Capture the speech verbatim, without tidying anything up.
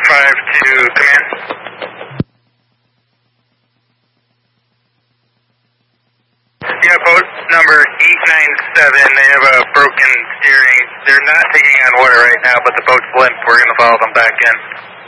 five to command. Yeah, boat number eight nine seven, they have a broken steering. They're not taking on water right now, but the boat's limp. We're going to follow them back in.